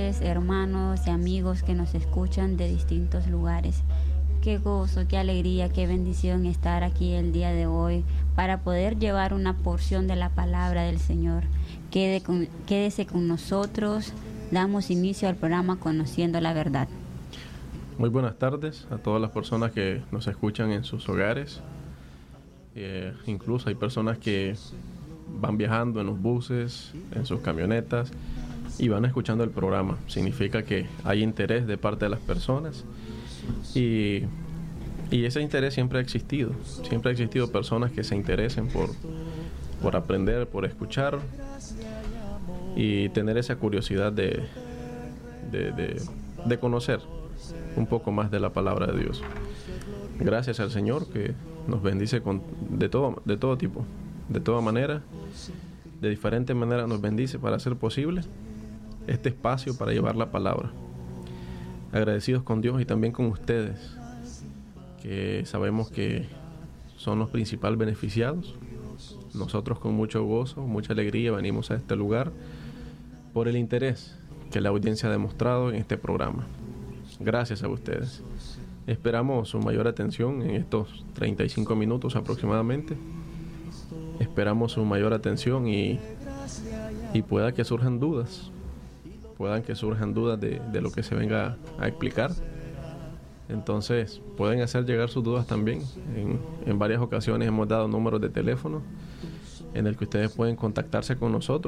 Hermanos y amigos que nos escuchan de distintos lugares. Qué gozo, qué alegría, qué bendición estar aquí el día de hoy para poder llevar una porción de la palabra del Señor. Quédese con nosotros. Damos inicio al programa Conociendo la Verdad. Muy buenas tardes a todas las personas que nos escuchan en sus hogares. Incluso hay personas que van viajando en los buses, en sus camionetas y van escuchando el programa. Significa que hay interés de parte de las personas y ese interés siempre ha existido. Siempre ha existido personas que se interesen por aprender, por escuchar y tener esa curiosidad de conocer un poco más de la palabra de Dios. Gracias al Señor que nos bendice de todo tipo, de toda manera, de diferentes maneras nos bendice para hacer posible este espacio para llevar la palabra. Agradecidos con Dios y también con ustedes, que sabemos que son los principales beneficiados. Nosotros con mucho gozo, mucha alegría venimos a este lugar por el interés que la audiencia ha demostrado en este programa. Gracias a ustedes. Esperamos su mayor atención en estos 35 minutos aproximadamente. Esperamos su mayor atención y pueda que surjan dudas. Puedan que surjan dudas de lo que se venga a explicar. Entonces pueden hacer llegar sus dudas también. En varias ocasiones hemos dado números de teléfono en el que ustedes pueden contactarse con nosotros